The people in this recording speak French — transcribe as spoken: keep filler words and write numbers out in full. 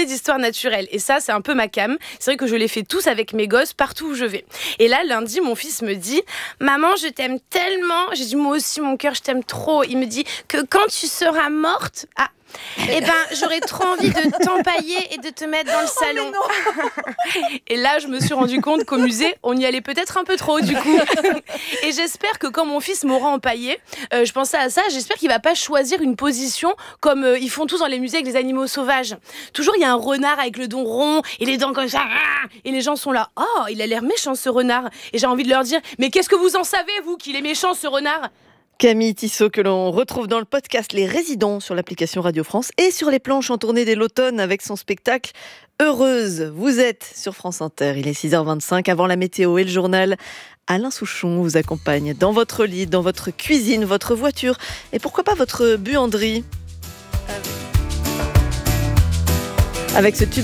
musée d'histoire naturelle. Et ça, c'est un peu ma came. C'est vrai que je les fais tous avec mes gosses partout où je vais. Et là, lundi, mon fils me dit « Maman, je t'aime tellement !» J'ai dit « Moi aussi, mon cœur, je t'aime trop !» Il me dit que quand tu seras morte... Ah, eh ben, j'aurais trop envie de t'empailler et de te mettre dans le salon. Oh, et là, je me suis rendu compte qu'au musée, on y allait peut-être un peu trop, du coup. Et j'espère que quand mon fils m'aura empaillé, euh, je pensais à ça, j'espère qu'il va pas choisir une position comme euh, ils font tous dans les musées avec les animaux sauvages. Toujours, il y a un renard avec le dos rond et les dents comme ça. Et les gens sont là. Oh, il a l'air méchant, ce renard. Et j'ai envie de leur dire, mais qu'est-ce que vous en savez, vous, qu'il est méchant, ce renard ? Camille Tissot, que l'on retrouve dans le podcast Les Résidents sur l'application Radio France et sur les planches en tournée dès l'automne avec son spectacle Heureuse. Vous êtes sur France Inter, il est six heures vingt-cinq, avant la météo et le journal. Alain Souchon vous accompagne dans votre lit, dans votre cuisine, votre voiture et pourquoi pas votre buanderie. Avec ce tube